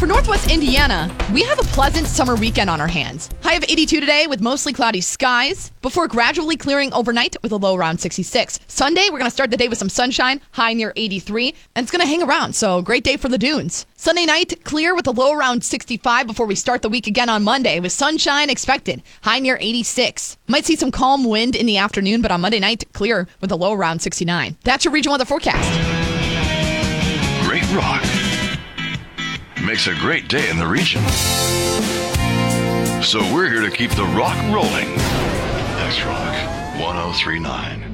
For Northwest Indiana, we have a pleasant summer weekend on our hands. High of 82 today with mostly cloudy skies before gradually clearing overnight with a low around 66. Sunday, we're going to start the day with some sunshine, high near 83, and it's going to hang around, so great day for the dunes. Sunday night, clear with a low around 65 before we start the week again on Monday with sunshine expected, high near 86. Might see some calm wind in the afternoon, but on Monday night, clear with a low around 69. That's your regional weather forecast. Great rock makes a great day in the region. So we're here to keep the rock rolling. X Rock 1039.